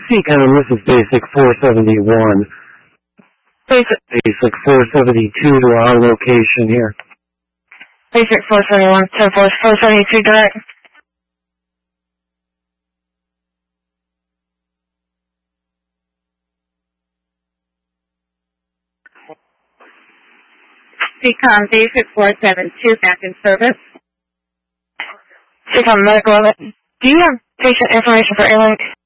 Seacom, this is Basic 471. Basic 472 to our location here. Basic 471, 472 direct. Seacom Basic 472 back in service. Seacom Medical, do you have patient information for Airlink?